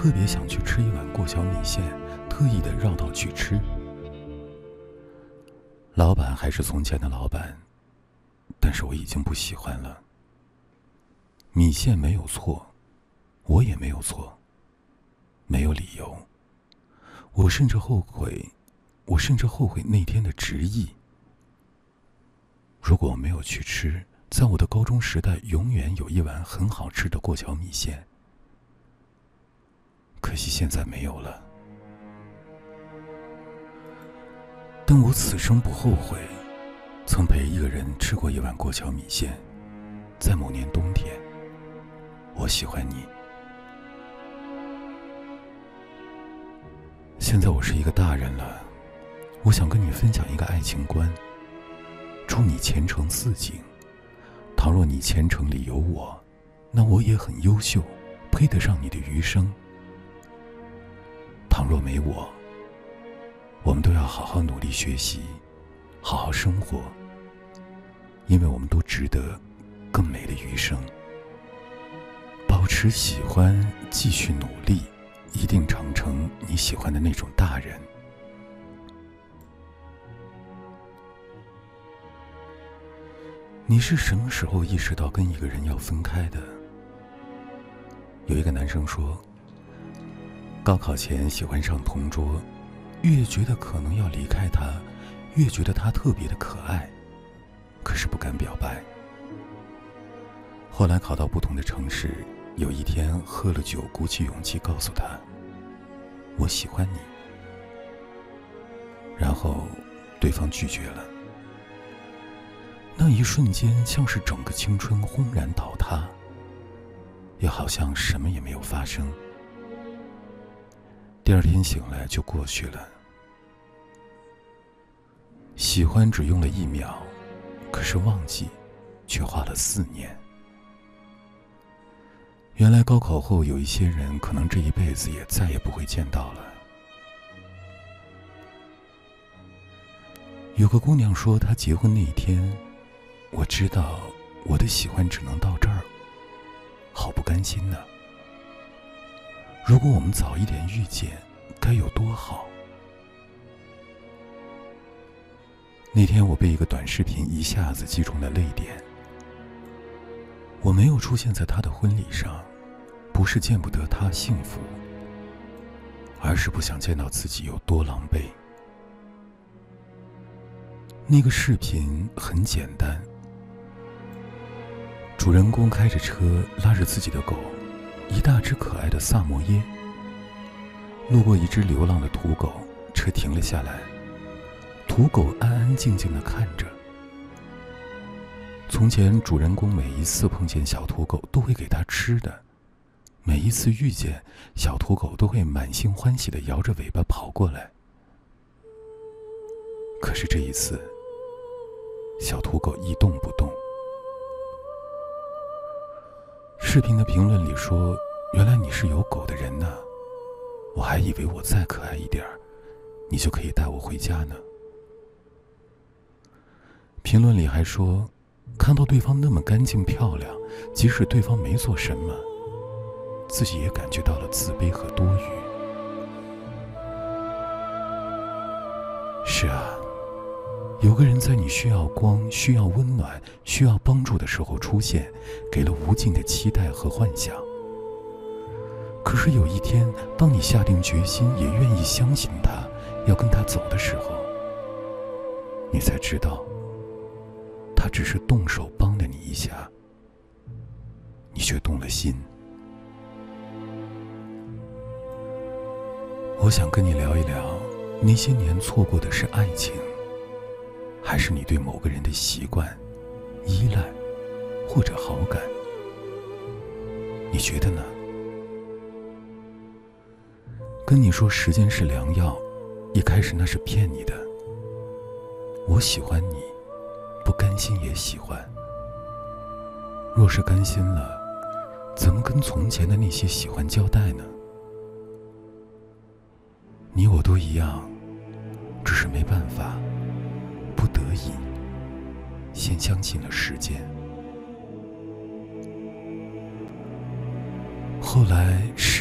特别想去吃一碗过桥米线，特意的绕道去吃。老板还是从前的老板，但是我已经不喜欢了。米线没有错，我也没有错，没有理由。我甚至后悔那天的执意。如果我没有去吃，在我的高中时代永远有一碗很好吃的过桥米线。可惜现在没有了。但我此生不后悔，曾陪一个人吃过一碗过桥米线。在某年冬天，我喜欢你。现在我是一个大人了，我想跟你分享一个爱情观。祝你前程似锦。倘若你前程里有我，那我也很优秀，配得上你的余生。倘若没我，我们都要好好努力学习，好好生活，因为我们都值得更美的余生。保持喜欢，继续努力，一定长成你喜欢的那种大人。你是什么时候意识到跟一个人要分开的？有一个男生说，高考前喜欢上同桌，越觉得可能要离开他，越觉得他特别的可爱，可是不敢表白。后来考到不同的城市，有一天喝了酒，鼓起勇气告诉他，我喜欢你。然后对方拒绝了。那一瞬间，像是整个青春轰然倒塌，又好像什么也没有发生。第二天醒来就过去了。喜欢只用了1秒，可是忘记却花了4年。原来高考后有一些人可能这一辈子也再也不会见到了。有个姑娘说，她结婚那一天，我知道我的喜欢只能到这儿，好不甘心呢。如果我们早一点遇见，该有多好。那天我被一个短视频一下子击中了泪点。我没有出现在他的婚礼上，不是见不得他幸福，而是不想见到自己有多狼狈。那个视频很简单，主人公开着车，拉着自己的狗，一大只可爱的萨摩耶。路过一只流浪的土狗，车停了下来，土狗安安静静地看着。从前主人公每一次碰见小土狗都会给它吃的，每一次遇见小土狗都会满心欢喜地摇着尾巴跑过来。可是这一次，小土狗一动不动。视频的评论里说，原来你是有狗的人呢，我还以为我再可爱一点，你就可以带我回家呢。评论里还说，看到对方那么干净漂亮，即使对方没做什么，自己也感觉到了自卑和多余。是啊，有个人在你需要光、需要温暖、需要帮助的时候出现，给了无尽的期待和幻想。可是有一天，当你下定决心，也愿意相信他，要跟他走的时候，你才知道，他只是动手帮了你一下，你却动了心。我想跟你聊一聊，那些年错过的是爱情，还是你对某个人的习惯、依赖或者好感？你觉得呢？跟你说时间是良药，一开始那是骗你的。我喜欢你，不甘心也喜欢。若是甘心了，怎么跟从前的那些喜欢交代呢？你我都一样，只是没办法，不得已，先相信了时间。后来